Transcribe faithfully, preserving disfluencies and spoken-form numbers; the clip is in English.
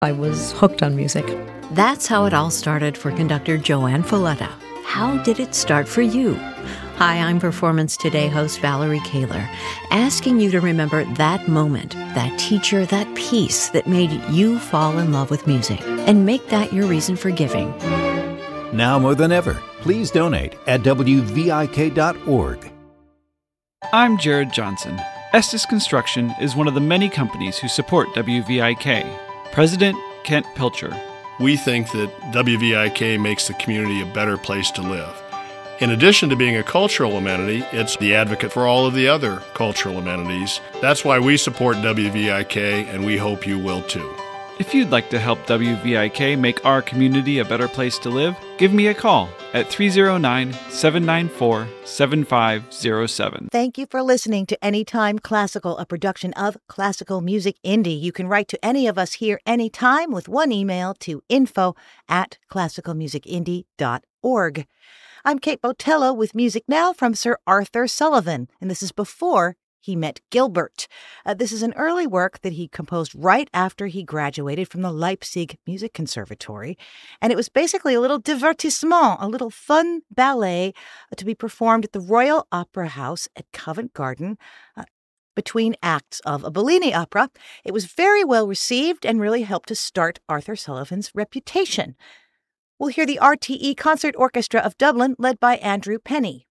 I was hooked on music. That's how it all started for conductor Joanne Folletta. How did it start for you? Hi, I'm Performance Today host Valerie Kaler, asking you to remember that moment, that teacher, that piece that made you fall in love with music, and make that your reason for giving. Now more than ever, please donate at W V I K dot org. I'm Jared Johnson. Estes Construction is one of the many companies who support W V I K. President Kent Pilcher. We think that W V I K makes the community a better place to live. In addition to being a cultural amenity, it's the advocate for all of the other cultural amenities. That's why we support W V I K, and we hope you will too. If you'd like to help W V I K make our community a better place to live, give me a call at three oh nine, seven nine four, seven five oh seven. Thank you for listening to Anytime Classical, a production of Classical Music Indie. You can write to any of us here anytime with one email to info at classical music indie dot org. I'm Kate Botello with music now from Sir Arthur Sullivan, and this is before he met Gilbert. Uh, this is an early work that he composed right after he graduated from the Leipzig Music Conservatory. And it was basically a little divertissement, a little fun ballet uh, to be performed at the Royal Opera House at Covent Garden uh, between acts of a Bellini opera. It was very well received and really helped to start Arthur Sullivan's reputation. We'll hear the R T E Concert Orchestra of Dublin led by Andrew Penny.